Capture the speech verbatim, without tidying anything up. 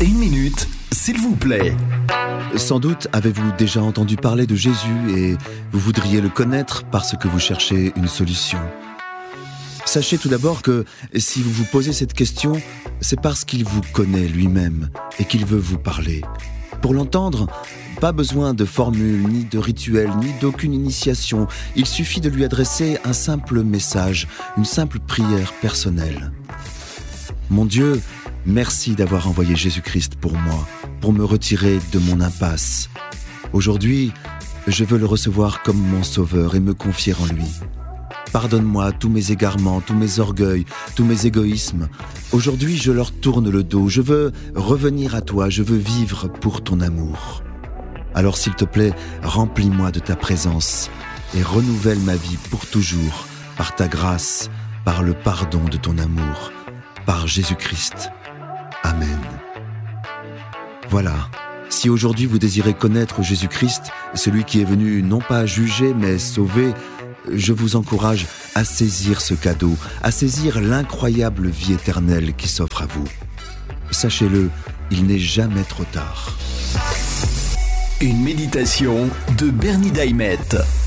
Une minute, s'il vous plaît. Sans doute avez-vous déjà entendu parler de Jésus et vous voudriez le connaître parce que vous cherchez une solution. Sachez tout d'abord que si vous vous posez cette question, c'est parce qu'il vous connaît lui-même et qu'il veut vous parler. Pour l'entendre, pas besoin de formule, ni de rituel, ni d'aucune initiation. Il suffit de lui adresser un simple message, une simple prière personnelle. Mon Dieu, merci d'avoir envoyé Jésus-Christ pour moi, pour me retirer de mon impasse. Aujourd'hui, je veux le recevoir comme mon sauveur et me confier en lui. Pardonne-moi tous mes égarements, tous mes orgueils, tous mes égoïsmes. Aujourd'hui, je leur tourne le dos. Je veux revenir à toi, je veux vivre pour ton amour. Alors s'il te plaît, remplis-moi de ta présence et renouvelle ma vie pour toujours, par ta grâce, par le pardon de ton amour, par Jésus-Christ. Amen. Voilà, si aujourd'hui vous désirez connaître Jésus-Christ, celui qui est venu non pas juger mais sauver, je vous encourage à saisir ce cadeau, à saisir l'incroyable vie éternelle qui s'offre à vous. Sachez-le, il n'est jamais trop tard. Une méditation de Bernie Daimet.